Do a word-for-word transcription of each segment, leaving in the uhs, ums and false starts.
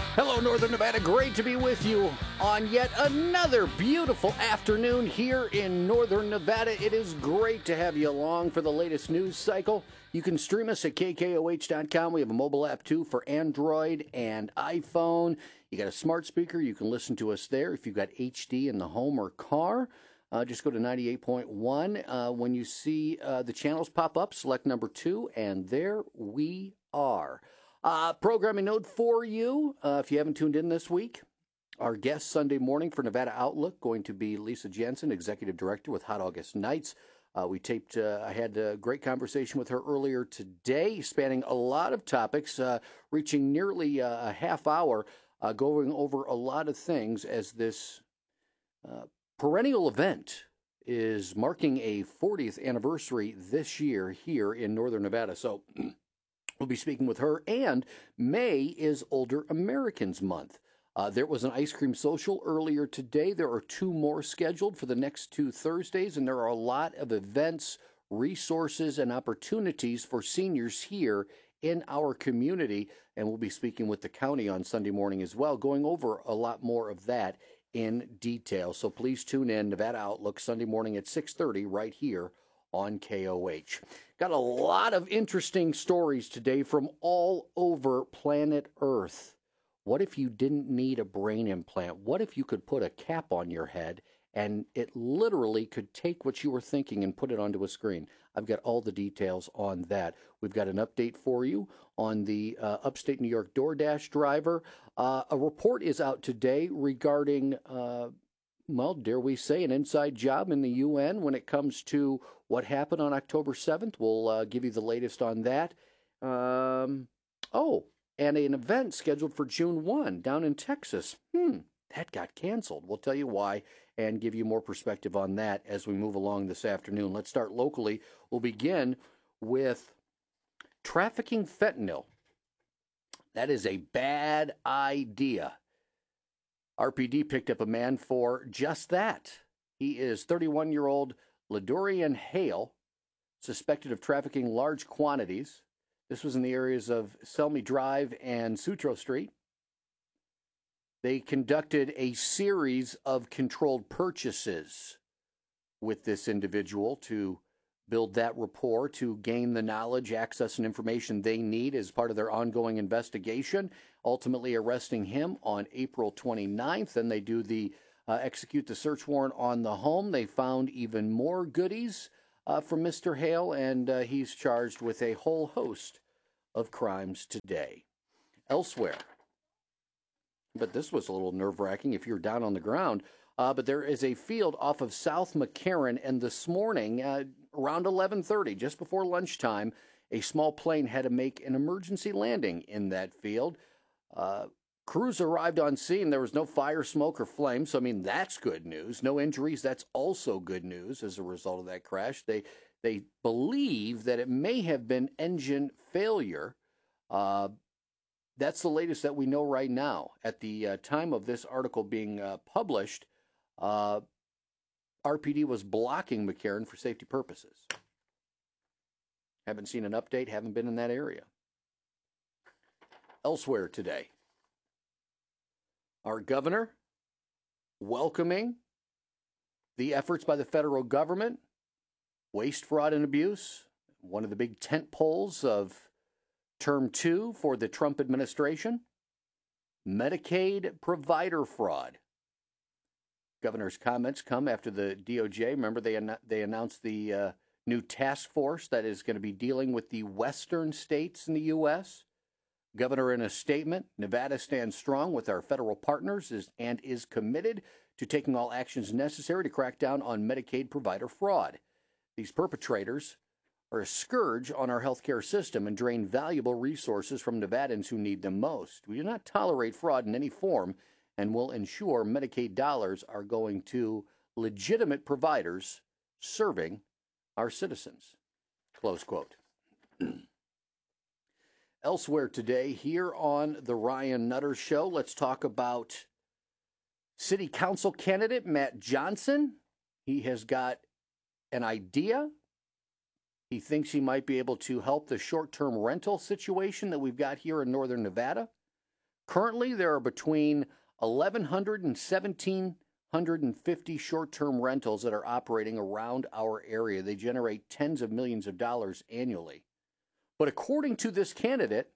Hello, Northern Nevada. Great to be with you on yet another beautiful afternoon here in Northern Nevada. It is great to have you along for the latest news cycle. You can stream us at K K O H dot com. We have a mobile app, too, for Android and iPhone. You got a smart speaker. You can listen to us there. If you've got H D in the home or car, uh, just go to ninety-eight point one. Uh, when you see uh, the channels pop up, select number two, and there we are. Uh, programming note for you, uh, if you haven't tuned in this week, our guest Sunday morning for Nevada Outlook going to be Lisa Jensen, Executive Director with Hot August Nights. Uh, we taped, uh, I had a great conversation with her earlier today, spanning a lot of topics, uh, reaching nearly uh, a half hour, uh, going over a lot of things as this uh, perennial event is marking a fortieth anniversary this year here in Northern Nevada. So we'll be speaking with her, and May is Older Americans Month. Uh, there was an ice cream social earlier today. There are two more scheduled for the next two Thursdays, and there are a lot of events, resources, and opportunities for seniors here in our community. And we'll be speaking with the county on Sunday morning as well, going over a lot more of that in detail. So please tune in, Nevada Outlook, Sunday morning at six thirty right here on K O H. Got a lot of interesting stories today from all over planet Earth. What if you didn't need a brain implant? What if you could put a cap on your head and it literally could take what you were thinking and put it onto a screen? I've got all the details on that. We've got an update for you on the uh, upstate New York DoorDash driver. Uh, a report is out today regarding uh, well, dare we say, an inside job in the U N when it comes to what happened on October seventh. We'll uh, give you the latest on that. Um, oh, and an event scheduled for June first down in Texas. Hmm, that got canceled. We'll tell you why and give you more perspective on that as we move along this afternoon. Let's start locally. We'll begin with trafficking fentanyl. That is a bad idea. R P D picked up a man for just that. He is thirty-one-year-old Ladorian Hale, suspected of trafficking large quantities. This was in the areas of Selmy Drive and Sutro Street. They conducted a series of controlled purchases with this individual to build that rapport, to gain the knowledge, access, and information they need as part of their ongoing investigation, ultimately arresting him on April twenty-ninth. Then they do the uh, execute the search warrant on the home. They found even more goodies uh, from Mister Hale, and uh, he's charged with a whole host of crimes today. Elsewhere, but this was a little nerve-wracking if you're down on the ground, uh, but there is a field off of South McCarran, and this morning, uh, around eleven thirty, just before lunchtime, a small plane had to make an emergency landing in that field. Uh, crews arrived on scene. There was no fire, smoke, or flame, so, I mean, that's good news. No injuries. That's also good news as a result of that crash. They they believe that it may have been engine failure. Uh, that's the latest that we know right now. At the uh, time of this article being uh, published, uh, R P D was blocking McCarran for safety purposes. Haven't seen an update, haven't been in that area. Elsewhere today, our governor welcoming the efforts by the federal government, waste, fraud, and abuse, one of the big tent poles of term two for the Trump administration, Medicaid provider fraud. Governor's comments come after the D O J. Remember, they an- they announced the uh, new task force that is going to be dealing with the western states in the U S. Governor, in a statement, Nevada stands strong with our federal partners is, and is committed to taking all actions necessary to crack down on Medicaid provider fraud. These perpetrators are a scourge on our healthcare system and drain valuable resources from Nevadans who need them most. We do not tolerate fraud in any form and will ensure Medicaid dollars are going to legitimate providers serving our citizens. Close quote. Elsewhere today, here on the Ryan Nutter Show, let's talk about City Council candidate Matt Johnson. He has got an idea. He thinks he might be able to help the short-term rental situation that we've got here in Northern Nevada. Currently, there are between eleven hundred and seventeen fifty short-term rentals that are operating around our area. They generate tens of millions of dollars annually. But according to this candidate,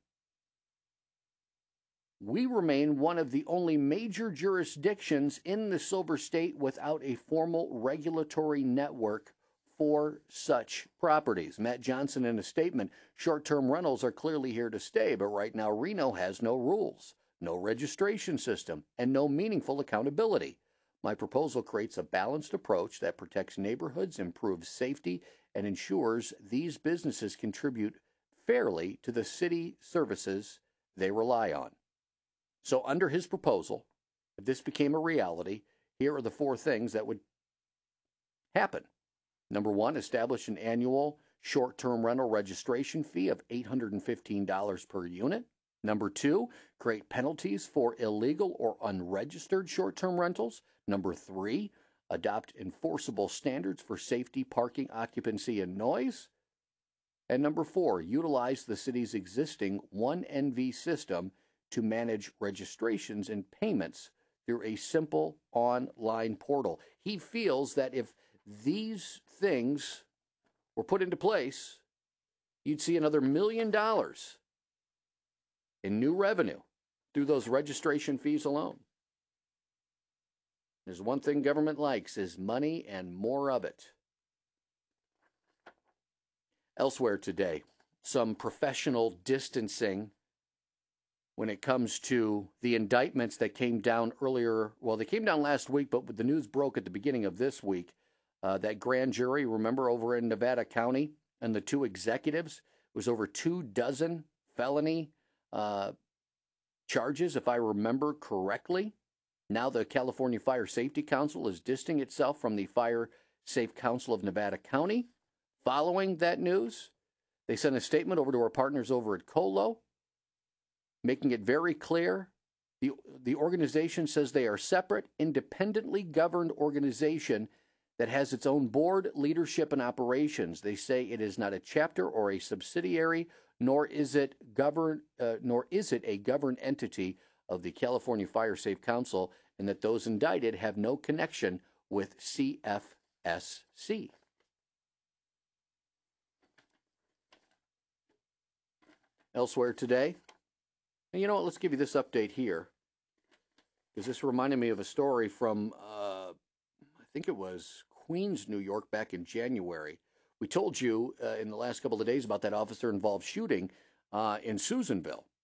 we remain one of the only major jurisdictions in the Silver State without a formal regulatory network for such properties. Matt Johnson, in a statement, short-term rentals are clearly here to stay, but right now Reno has no rules, no registration system, and no meaningful accountability. My proposal creates a balanced approach that protects neighborhoods, improves safety, and ensures these businesses contribute fairly to the city services they rely on. So under his proposal, if this became a reality, here are the four things that would happen. Number one, establish an annual short-term rental registration fee of eight hundred fifteen dollars per unit. Number two, create penalties for illegal or unregistered short-term rentals. Number three, adopt enforceable standards for safety, parking, occupancy, and noise. And number four, utilize the city's existing one N V system to manage registrations and payments through a simple online portal. He feels that if these things were put into place, you'd see another million dollars in new revenue through those registration fees alone. There's one thing government likes is money and more of it. Elsewhere today, some professional distancing when it comes to the indictments that came down earlier. Well, they came down last week, but the news broke at the beginning of this week. Uh, that grand jury, remember, over in Nevada County, and the two executives, was over two dozen felony uh, charges, if I remember correctly. Now the California Fire Safety Council is distancing itself from the Fire Safe Council of Nevada County. Following that news, they sent a statement over to our partners over at Colo, making it very clear the, the organization says they are separate, independently governed organization that has its own board, leadership, and operations. They say it is not a chapter or a subsidiary, nor is it govern, uh, nor is it a governed entity of the California Fire Safe Council, and that those indicted have no connection with C F S C. Elsewhere today, and you know what, let's give you this update here, because this reminded me of a story from, uh, I think it was Queens, New York, back in January. We told you uh, in the last couple of days about that officer-involved shooting uh, in Susanville.